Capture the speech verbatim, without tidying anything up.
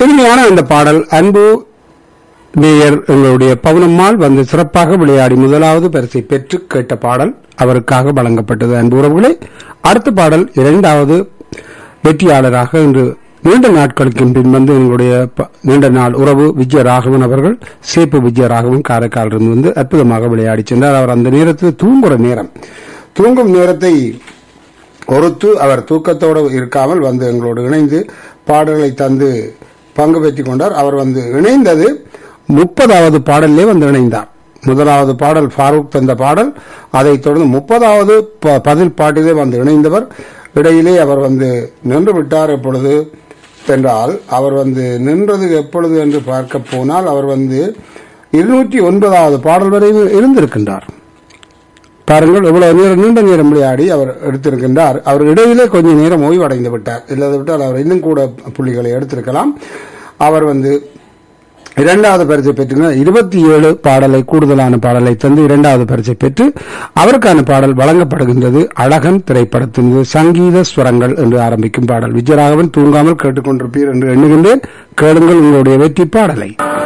இனிமையான இந்த பாடல் அன்பு நேயர் எங்களுடைய பவுனம்மாள் வந்து சிறப்பாக விளையாடி முதலாவது பரிசை பெற்று கேட்ட பாடல் அவருக்காக வழங்கப்பட்டது. அன்பு உறவுகளே, அடுத்த பாடல் இரண்டாவது வெற்றியாளராக இன்று நீண்ட நாட்களுக்கு பின் வந்து எங்களுடைய நீண்ட நாள் உறவு விஜயராகவன் அவர்கள், சேப்பு விஜயராகவன் காரைக்காலிலிருந்து வந்து அற்புதமாக விளையாடி சென்றார். அவர் அந்த நேரத்தில் தூங்குற நேரம், தூங்கும் நேரத்தை ஒருத்து அவர் தூக்கத்தோடு இருக்காமல் வந்து எங்களோடு இணைந்து பாடல்களை தந்து பங்கு பெற்றுக் கொண்டார். அவர் வந்து இணைந்தது முப்பதாவது பாடலே வந்து இணைந்தார். முதலாவது பாடல் ஃபாரூக் தந்த பாடல், அதைத் தொடர்ந்து முப்பதாவது பதில் பாட்டிலே வந்து இணைந்தவர். இடையிலே அவர் வந்து நின்று விட்டார். எப்பொழுது என்றால் அவர் வந்து நின்றது எப்பொழுது என்று பார்க்க போனால் அவர் வந்து இருநூற்றி ஒன்பதாவது பாடல் வரை இருந்திருக்கின்றார். பாருங்கள் எவ்வளவு நேரம், நீண்ட நேரம் விளையாடி அவர் எடுத்திருக்கின்றார். அவர் இடையிலே கொஞ்ச நேரம் ஓய்வடைந்து விட்டார். இல்லாத விட்டால் அவர் இன்னும் கூட புள்ளிகளை எடுத்திருக்கலாம். அவர் வந்து இரண்டாவது பரிசை பெற்று இருபத்தி ஏழு பாடலை கூடுதலான பாடலை தந்து இரண்டாவது பரிசை பெற்று அவருக்கான பாடல் வழங்கப்படுகின்றது. அழகன் திரைப்படத்தின் சங்கீத ஸ்வரங்கள் என்று ஆரம்பிக்கும் பாடல். விஜயராகவன் தூங்காமல் கேட்டுக்கொண்டிருப்பீர் என்று எண்ணுகின்றேன். கேளுங்கள் உங்களுடைய வெற்றி பாடலை.